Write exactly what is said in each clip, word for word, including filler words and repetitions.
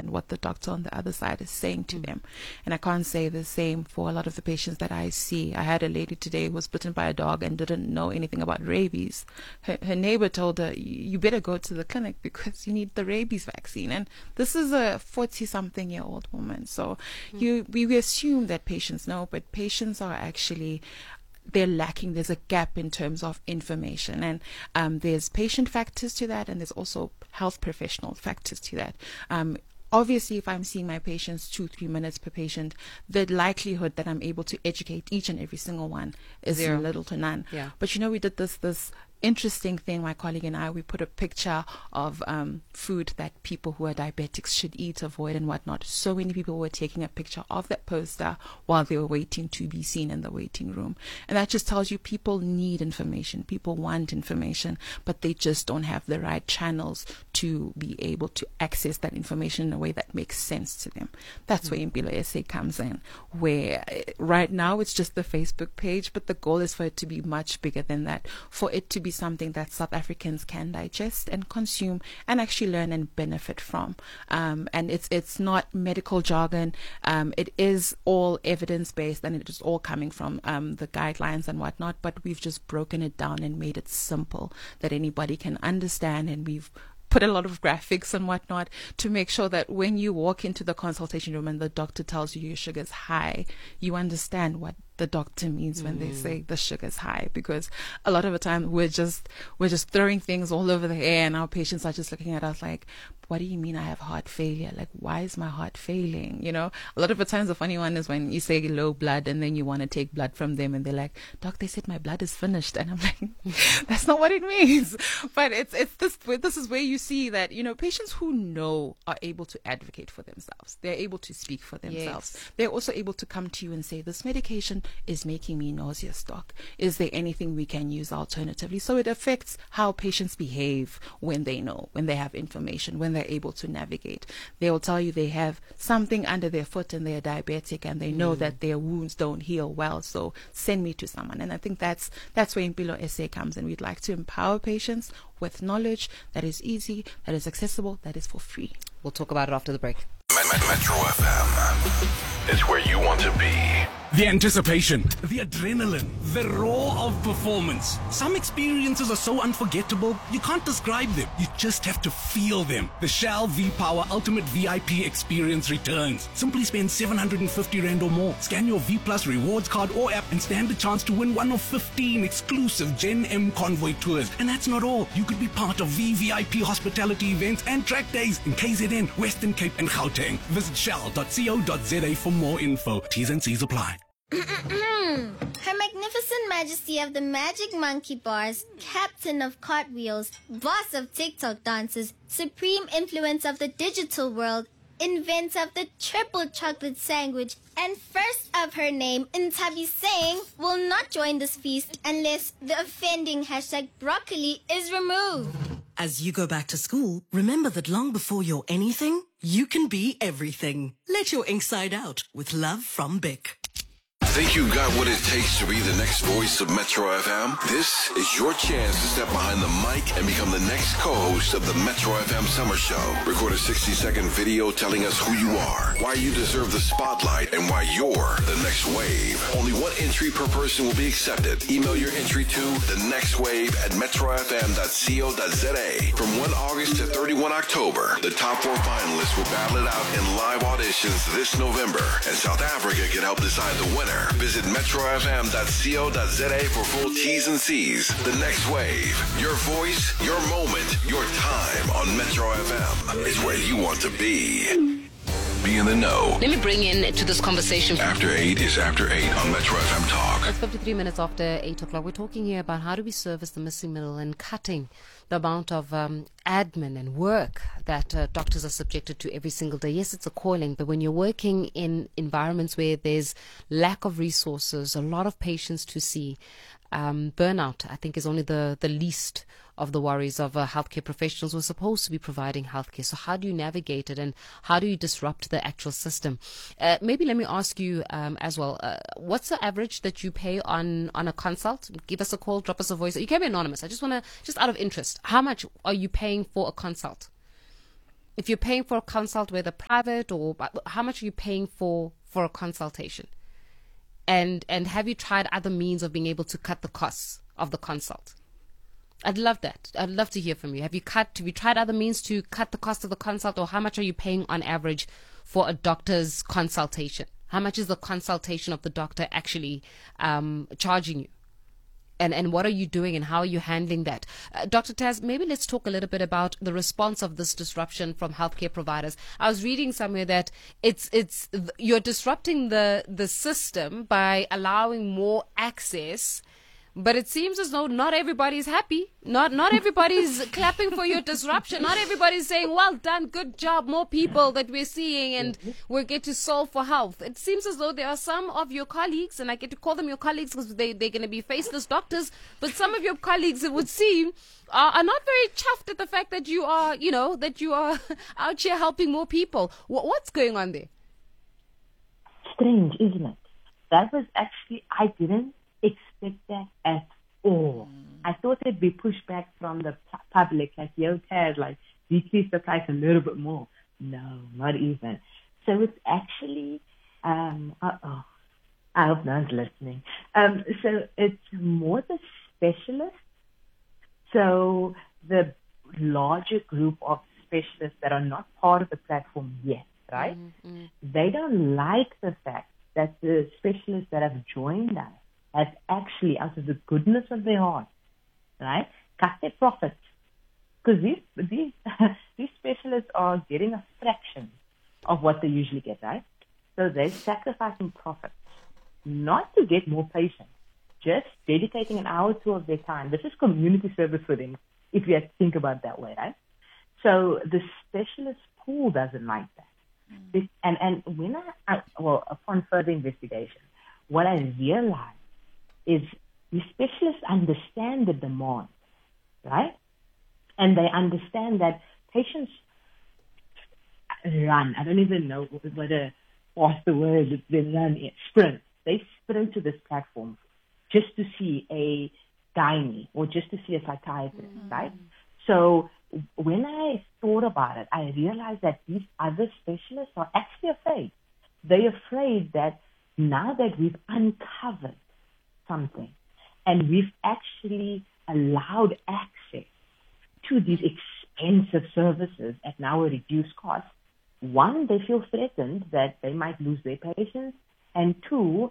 understand what the doctor on the other side is saying to mm. them. And I can't say the same for a lot of the patients that I see. I had a lady today who was bitten by a dog and didn't know anything about rabies. Her, her neighbor told her, you better go to the clinic because you need the rabies vaccine. And this is a forty-something year old woman. So mm. you we, we assume that patients know, but patients are actually they're lacking. There's a gap in terms of information, and um, there's patient factors to that, and there's also health professional factors to that. Um, Obviously, if I'm seeing my patients two, three minutes per patient, the likelihood that I'm able to educate each and every single one is Zero. little to none. Yeah. But you know, we did this this interesting thing, my colleague and I, we put a picture of um, food that people who are diabetics should eat, avoid, and whatnot. So many people were taking a picture of that poster while they were waiting to be seen in the waiting room. And that just tells you people need information. People want information, but they just don't have the right channels to be able to access that information in a way that makes sense to them. That's mm-hmm. where Impilo S A comes in, where right now it's just the Facebook page, but the goal is for it to be much bigger than that, for it to be something that South Africans can digest and consume and actually learn and benefit from. Um, and it's it's not medical jargon. Um, it is all evidence-based, and it is all coming from um, the guidelines and whatnot, but we've just broken it down and made it simple that anybody can understand, and we've put a lot of graphics and whatnot to make sure that when you walk into the consultation room and the doctor tells you your sugar's high, you understand what the doctor means when mm. they say the sugar's high, because a lot of the time we're just we're just throwing things all over the air, and our patients are just looking at us like, what do you mean I have heart failure? Like, why is my heart failing? You know, a lot of the times the funny one is when you say low blood and then you want to take blood from them and they're like, doc, they said my blood is finished. And I'm like, that's not what it means. But it's it's this this is where you see that, you know, patients who know are able to advocate for themselves. They're able to speak for themselves. Yes. They're also able to come to you and say, this medication is making me nauseous, doc. Is there anything we can use alternatively? So it affects how patients behave when they know, when they have information, when they're able to navigate. They will tell you they have something under their foot and they're diabetic, and they know mm. that their wounds don't heal well, so send me to someone. And I think that's that's where Impilo S A comes in. We'd like to empower patients with knowledge that is easy, that is accessible, that is for free. We'll talk about it after the break. Metro F M is where you want to be. The anticipation, the adrenaline, the roar of performance. Some experiences are so unforgettable, you can't describe them. You just have to feel them. The Shell V-Power Ultimate V I P experience returns. Simply spend seven hundred fifty rand or more. Scan your V Plus rewards card or app and stand a chance to win one of fifteen exclusive Gen M Convoy tours. And that's not all. You could be part of V V I P hospitality events and track days in K Z N, Western Cape and Gauteng. Visit shell dot co dot za for more info. T's and C's apply. Her Magnificent Majesty of the Magic Monkey Bars, Captain of Cartwheels, Boss of TikTok Dances, Supreme Influence of the Digital World, Inventor of the Triple Chocolate Sandwich, and first of her name, Ntabi Singh, will not join this feast unless the offending hashtag broccoli is removed. As you go back to school, remember that long before you're anything, you can be everything. Let your ink side out with love from Bic. Think you've got what it takes to be the next voice of Metro F M? This is your chance to step behind the mic and become the next co-host of the Metro F M Summer Show. Record a sixty second video telling us who you are, why you deserve the spotlight, and why you're the next wave. Only one entry per person will be accepted. Email your entry to the next wave at metro f m dot co dot za. From first of August to thirty-first of October, the top four finalists will battle it out in live auditions this November, and South Africa can help decide the winner. Visit metro f m dot co dot za for full T's and C's. The Next Wave. Your voice, your moment, your time on Metro F M is where you want to be. Be in the know. Let me bring in to this conversation. After eight is after eight on Metro F M Talk. It's fifty-three minutes after eight o'clock. We're talking here about how do we service the missing middle and cutting the amount of um, admin and work that uh, doctors are subjected to every single day. Yes, it's a calling, but when you're working in environments where there's lack of resources, a lot of patients to see, um, burnout, I think, is only the, the least of the worries of uh, healthcare professionals who are supposed to be providing healthcare. So how do you navigate it, and how do you disrupt the actual system? Uh, maybe let me ask you um, as well, uh, what's the average that you pay on, on a consult? Give us a call, drop us a voice. You can be anonymous. I just want to, just out of interest, how much are you paying for a consult? If you're paying for a consult, whether private or how much are you paying for for a consultation? And and have you tried other means of being able to cut the costs of the consult? I'd love that. I'd love to hear from you. Have you cut? Have you tried other means to cut the cost of the consult, or how much are you paying on average for a doctor's consultation? How much is the consultation of the doctor actually um, charging you? And and what are you doing, and how are you handling that? Uh, Doctor Taz, maybe let's talk a little bit about the response of this disruption from healthcare providers. I was reading somewhere that it's it's you're disrupting the the system by allowing more access, but it seems as though not everybody's happy. Not not everybody's clapping for your disruption. Not everybody's saying, well done, good job, more people that we're seeing, and we get to solve for health. It seems as though there are some of your colleagues, and I get to call them your colleagues because they, they're going to be faceless doctors, but some of your colleagues, it would seem, are, are not very chuffed at the fact that you are, you know, that you are out here helping more people. What, what's going on there? Strange, isn't it? That was actually, I didn't expect that at all. Mm. I thought there'd be pushback from the pu- public, like, yo, Taz, like, decrease the price a little bit more. No, not even. So it's actually, um, uh-oh, I hope no one's listening. Um, so it's more the specialists. So the larger group of specialists that are not part of the platform yet, right? Mm-hmm. They don't like the fact that the specialists that have joined us have actually, out of the goodness of their heart, right, cut their profits. Because these, these, these specialists are getting a fraction of what they usually get, right? So they're sacrificing profits, not to get more patients, just dedicating an hour or two of their time. This is community service for them, if you have to think about it that way, right? So the specialist pool doesn't like that. Mm. And, and when I, I, well, upon further investigation, what I realized is the specialists understand the demand, right? And they understand that patients run. I don't even know whether what's the word they run. Sprint. They sprint to this platform just to see a gynae or just to see a psychiatrist, mm-hmm. right? So when I thought about it, I realized that these other specialists are actually afraid. They're afraid that now that we've uncovered something and we've actually allowed access to these expensive services at now a reduced cost, one, they feel threatened that they might lose their patients, and two,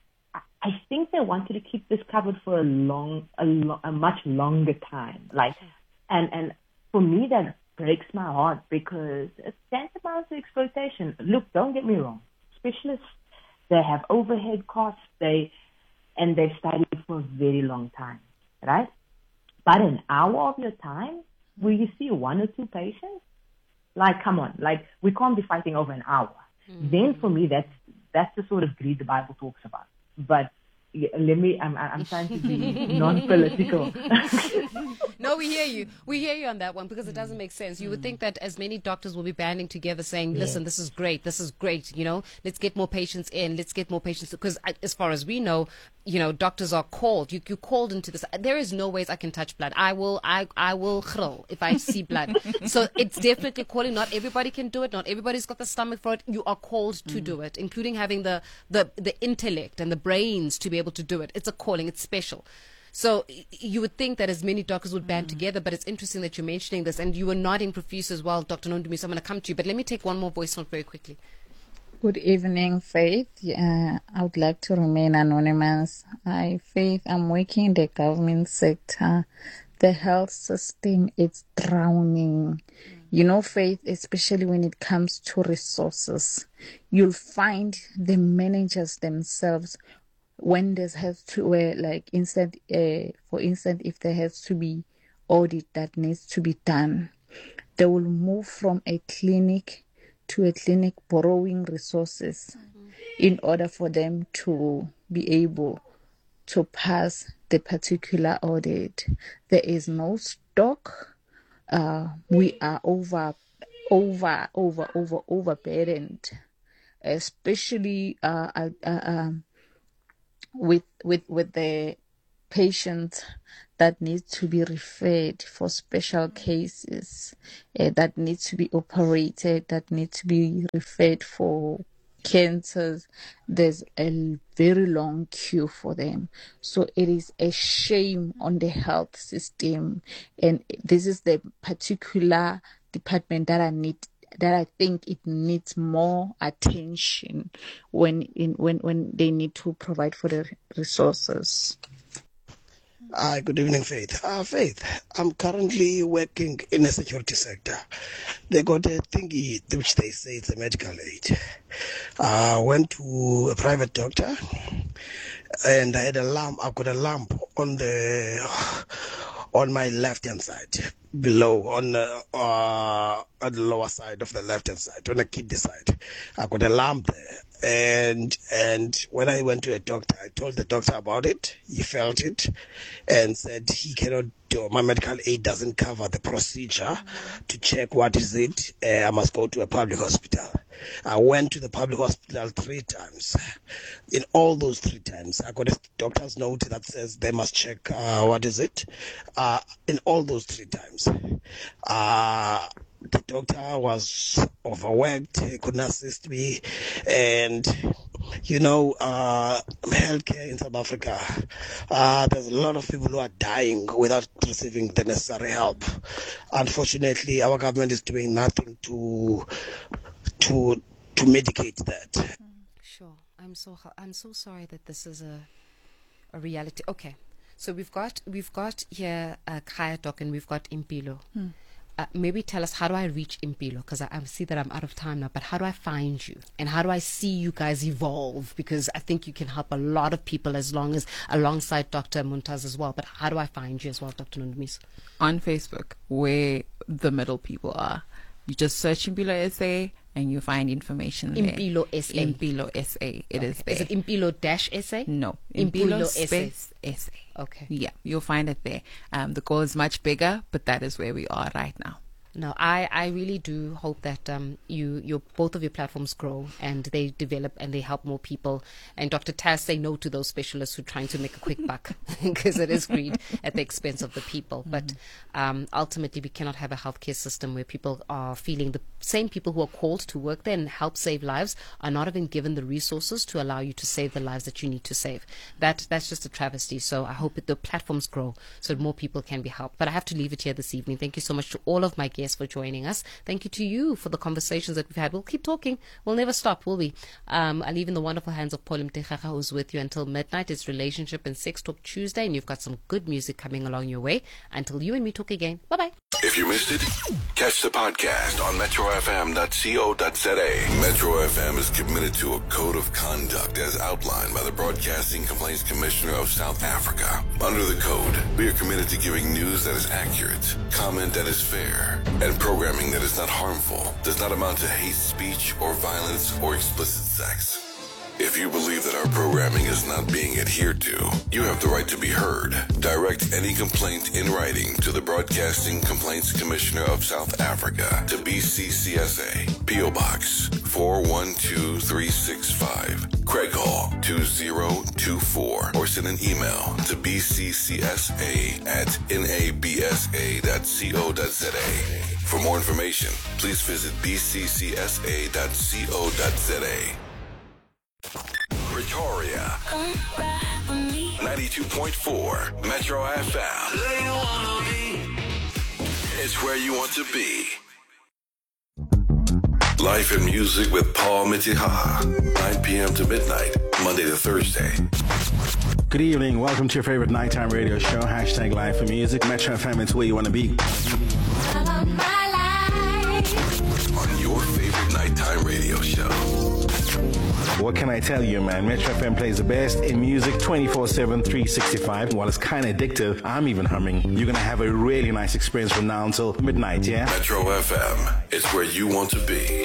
I think they wanted to keep this covered for a long, a, lo- a much longer time. Like, and and for me that breaks my heart because it's tantamount to exploitation. Look, don't get me wrong, specialists, they have overhead costs, they and they've studied for a very long time, right? But an hour of your time, will you see one or two patients? Like, come on, like we can't be fighting over an hour. Mm-hmm. Then for me, that's that's the sort of greed the Bible talks about. But yeah, let me, I'm, I'm trying to be non-political. No, we hear you. We hear you on that one because it doesn't make sense. You mm. would think that as many doctors will be banding together saying, listen, yeah. this is great. This is great. You know, let's get more patients in. Let's get more patients. Because as far as we know, you know, doctors are called. You, you called into this. There is no ways I can touch blood. I will, I, I will khrill if I see blood. So it's definitely calling. Not everybody can do it. Not everybody's got the stomach for it. You are called to mm. do it, including having the, the, the intellect and the brains to be able to do it. It's a calling. It's special. So you would think that as many doctors would band mm. together, but it's interesting that you're mentioning this, and you were nodding profuse as well, Doctor Nondumi, so I'm going to come to you. But let me take one more voice note very quickly. Good evening, Faith. Uh, I would like to remain anonymous. I, Faith, I'm working in the government sector. The health system, it's drowning. Mm. You know, Faith, especially when it comes to resources, you'll find the managers themselves when there has to, uh, like, instant, uh, for instance, if there has to be audit that needs to be done, they will move from a clinic to a clinic borrowing resources mm-hmm. in order for them to be able to pass the particular audit. There is no stock. Uh, we are over, over, over, over, overburdened, especially uh, uh, uh, um, with with with the patients that needs to be referred for special cases, uh, that needs to be operated, that need to be referred for cancers. There's a very long queue for them. So it is a shame on the health system. And this is the particular department that I need that I think it needs more attention when in when, when they need to provide for the resources. Hi, good evening, Faith. Uh, Faith, I'm currently working in the security sector. They got a thingy, which they say it's a medical aid. I uh, went to a private doctor, and I had a lump. I got a lump on the on my left-hand side, below, on the, uh, on the lower side of the left-hand side, on the kidney side. I got a lump there. And and when I went to a doctor, I told the doctor about it. He felt it and said he cannot do, my medical aid doesn't cover the procedure to check what is it. Uh, I must go to a public hospital. I went to the public hospital three times. In all those three times, I got a doctor's note that says they must check, uh, what is it? Uh, in all those three times. Uh, the doctor was overworked, he couldn't assist me, and you know, uh, healthcare in South Africa, uh, there's a lot of people who are dying without receiving the necessary help. Unfortunately, our government is doing nothing to to to mitigate that. Sure, I'm so I'm so sorry that this is a a reality. Okay, so we've got we've got here uh, Kaya Doc and we've got Impilo. Hmm. Uh, maybe tell us, how do I reach Impilo? Because I, I see that I'm out of time now, but how do I find you? And how do I see you guys evolve? Because I think you can help a lot of people as long as, alongside Doctor Muntaz as well. But how do I find you as well, Doctor Nondumiso? On Facebook, where the middle people are. You just search Impilo S A and you find information there. Impilo S A. Impilo S A. It okay. is there. Is it Impilo dash S A? No. Impilo, Impilo space S A. Okay. Yeah, you'll find it there. Um, the goal is much bigger, but that is where we are right now. No, I, I really do hope that um you your both of your platforms grow and they develop and they help more people. And Doctor Taz, say no to those specialists who are trying to make a quick buck, because it is greed at the expense of the people. Mm-hmm. But um, ultimately, we cannot have a healthcare system where people are feeling the same people who are called to work there and help save lives are not even given the resources to allow you to save the lives that you need to save. That that's just a travesty. So I hope that the platforms grow so that more people can be helped. But I have to leave it here this evening. Thank you so much to all of my guests for joining us. Thank you to you for the conversations that we've had. We'll keep talking. We'll never stop, will we? Um, I leave in the wonderful hands of Paul Mtechacha, who's with you until midnight. It's Relationship and Sex Talk Tuesday, and you've got some good music coming along your way. Until you and me talk again. Bye-bye. If you missed it, catch the podcast on metro f m dot co dot z a. Metro F M is committed to a code of conduct as outlined by the Broadcasting Complaints Commissioner of South Africa. Under the code, we are committed to giving news that is accurate, comment that is fair, and programming that is not harmful, does not amount to hate speech or violence or explicit sex. If you believe that our programming is not being adhered to, you have the right to be heard. Direct any complaint in writing to the Broadcasting Complaints Commissioner of South Africa to B C C S A, P O Box four one two three six five, Craig Hall two zero two four, or send an email to b c c s a at n a b s a dot co dot z a. For more information, please visit b c c s a dot co dot z a. Pretoria, ninety-two point four Metro F M. It's where you want to be. Life and music with Paul Mitiha, nine p.m. to midnight, Monday to Thursday. Good evening. Welcome to your favorite nighttime radio show. Hashtag Life and Music. Metro F M, it's where you want to be. On your favorite nighttime radio show. What can I tell you, man? Metro F M plays the best in music twenty-four seven, three sixty-five. While it's kind of addictive, I'm even humming. You're going to have a really nice experience from now until midnight, yeah? Metro F M, it's where you want to be.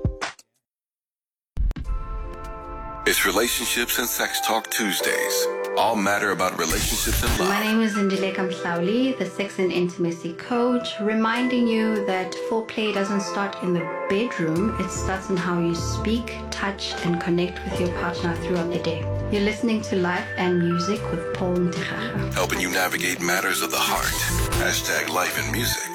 It's Relationships and Sex Talk Tuesdays. all matter about relationships and love. My name is Ndileka Mhlauli, the sex and intimacy coach, reminding you that foreplay doesn't start in the bedroom. It starts in how you speak, touch, and connect with your partner throughout the day. You're listening to Life and Music with Paul Mtikhaga. Helping you navigate matters of the heart. Hashtag Life and Music.